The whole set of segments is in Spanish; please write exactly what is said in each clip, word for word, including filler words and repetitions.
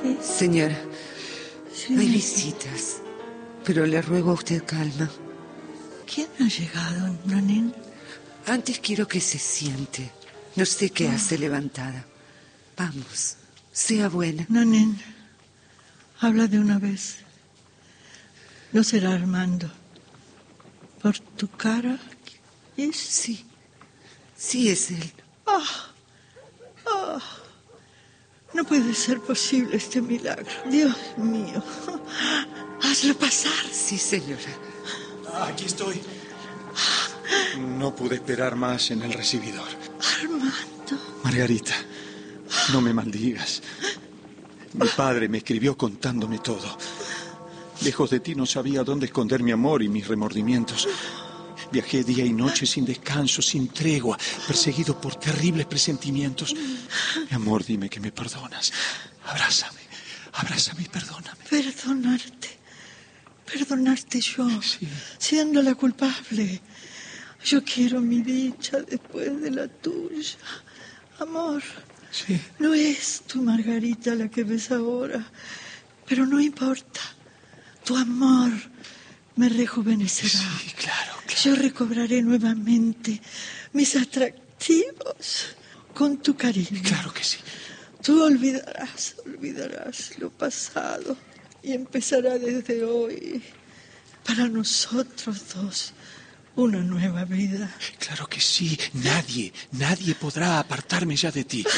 Señora, Sí. hay visitas, pero le ruego a usted calma. ¿Quién ha llegado, Nanín? Antes quiero que se siente. No sé qué hace levantada. Vamos, sea buena. Nanín, habla de una vez. No será Armando. Por tu cara, ¿es? Sí, sí es él. Ah, ah. No puede ser posible este milagro. Dios mío. Hazlo pasar. Sí, señora. Aquí estoy. No pude esperar más en el recibidor. Armando. Margarita, no me maldigas. Mi padre me escribió contándome todo. Lejos de ti no sabía dónde esconder mi amor y mis remordimientos. Viajé día y noche sin descanso, sin tregua, perseguido por terribles presentimientos. Mi amor, dime que me perdonas. Abrázame, abrázame y perdóname. Perdonarte. Perdonarte yo, Sí. siendo la culpable. Yo quiero mi dicha después de la tuya. Amor, Sí. no es tu Margarita la que ves ahora, pero no importa. Tu amor me rejuvenecerá. Sí, claro, claro. Yo recobraré nuevamente mis atractivos con tu cariño. Claro que sí. Tú olvidarás, olvidarás lo pasado y empezará desde hoy, para nosotros dos, una nueva vida. Claro que sí. Nadie, nadie podrá apartarme ya de ti.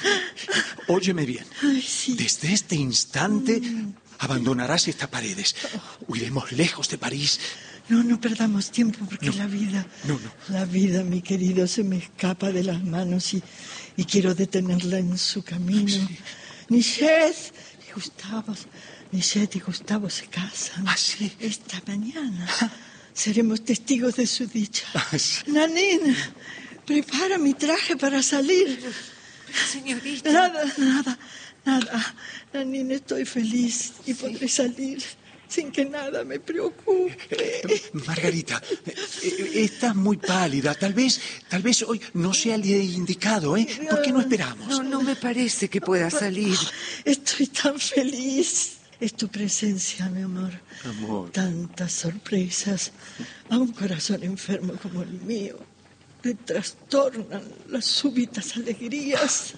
Óyeme bien. Ay, sí. Desde este instante abandonarás estas paredes. Huiremos lejos de París. No, no perdamos tiempo porque No. la vida, No, no. la vida, mi querido, se me escapa de las manos y, y quiero detenerla en su camino. Sí. Nichette y Gustavo, Nichette y Gustavo se casan. ¿Ah, sí? Esta mañana seremos testigos de su dicha. Ah, sí. Nanín, prepara mi traje para salir. Señorita. Nada, nada, nada. Nanín, estoy feliz y podré salir sin que nada me preocupe. Margarita, eh, eh, estás muy pálida. Tal vez, tal vez hoy no sea el día indicado, ¿eh? ¿Por qué no esperamos? No, no me parece que pueda salir. Estoy tan feliz. Es tu presencia, mi amor. Amor. Tantas sorpresas. A un corazón enfermo como el mío le trastornan las súbitas alegrías.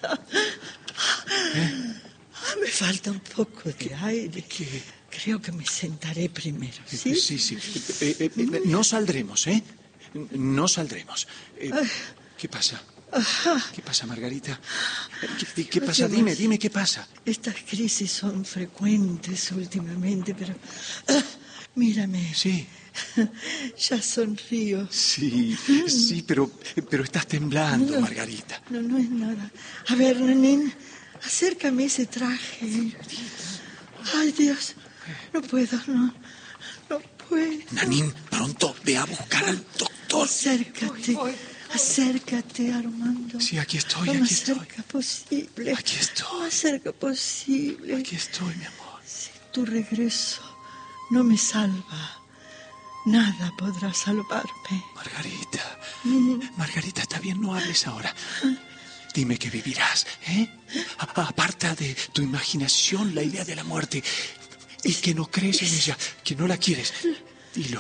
Me falta un poco de aire. ¿Qué? Creo que me sentaré primero, ¿sí? Sí, sí. Eh, eh, eh, no saldremos, ¿eh? No saldremos. Eh, ¿Qué pasa? ¿Qué pasa, Margarita? ¿Qué, qué pasa? Oye, Dime, Max, dime qué pasa. Estas crisis son frecuentes últimamente, pero... ah, mírame. Sí, Ya sonrío. sí, sí, pero, pero estás temblando, No. Margarita. No, no es nada. A ver, Nanín, acércame ese traje. Ay, Dios, no puedo, no, no puedo. Nanín, pronto ve a buscar al doctor. Acércate, acércate, Armando. Sí, aquí estoy, Lo aquí más estoy. cerca posible. Aquí estoy. Lo más cerca posible. Aquí estoy, mi amor. Si tu regreso no me salva, nada podrá salvarme. Margarita, Margarita, está bien, no hables ahora. Dime que vivirás, ¿eh? A- Aparta de tu imaginación la idea de la muerte y que no crees en ella, que no la quieres. Dilo.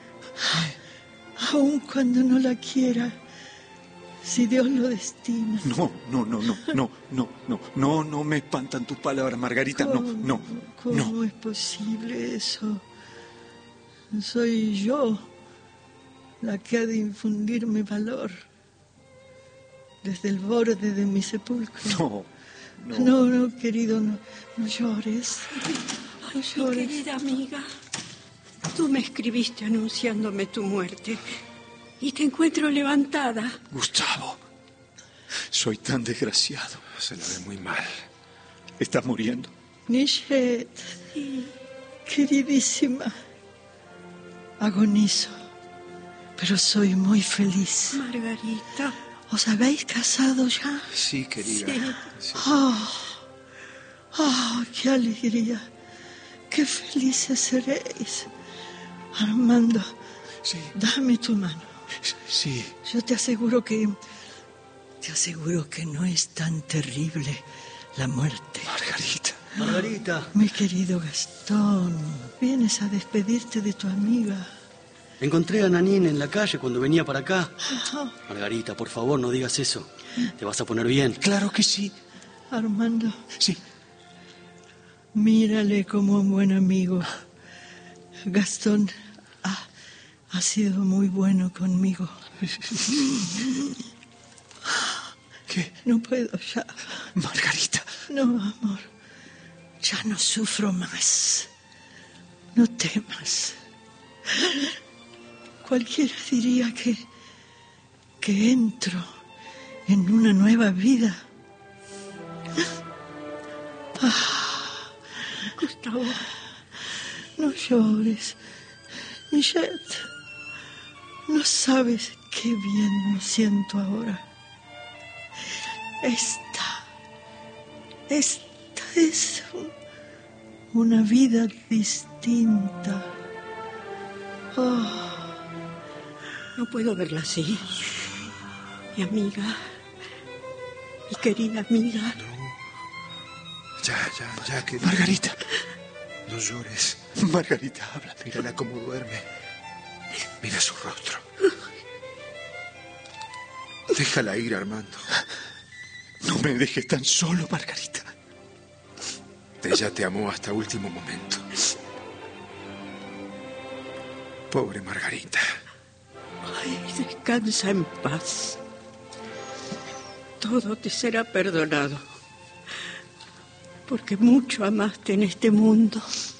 Aun cuando no la quiera, si Dios lo destina. No, no, no, no, no, no, no, no, no me espantan tus palabras, Margarita. No, ¿Cómo- no, ¿Cómo no. es posible eso? Soy yo la que ha de infundirme valor desde el borde de mi sepulcro. No, no. No, no, querido, no, no llores. No Mi llores. querida amiga, tú me escribiste anunciándome tu muerte y te encuentro levantada. Gustavo, soy tan desgraciado. Se la ve muy mal. Estás muriendo. Nichette, queridísima, agonizo, pero soy muy feliz. Margarita. ¿Os habéis casado ya? Sí, querida. Sí. ¡Oh! ¡Oh, qué alegría! ¡Qué felices seréis! Armando, Sí, dame tu mano. sí. Yo te aseguro que... Te aseguro que no es tan terrible la muerte. Margarita. Margarita. Mi querido Gastón, vienes a despedirte de tu amiga. Encontré a Nanín en la calle cuando venía para acá. Oh. Margarita, por favor, no digas eso. Te vas a poner bien. Claro que sí. Armando. Sí. Mírale como un buen amigo. Gastón ha, ha sido muy bueno conmigo. ¿Qué? No puedo ya. Margarita. No, amor. Ya no sufro más. No temas. Cualquiera diría que, que entro en una nueva vida. Ah, Gustavo. no llores, Michette. No sabes qué bien me siento ahora. Esta, esta es una vida distinta. Oh. No puedo verla así. Mi amiga, mi querida amiga. No. Ya, ya, ya, que... Margarita. No llores. Margarita, habla. Mírala cómo duerme. Mira su rostro. Déjala ir, Armando. No me dejes tan solo, Margarita. Ella te amó hasta último momento. Pobre Margarita. Ay, descansa en paz. Todo te será perdonado. Porque mucho amaste en este mundo.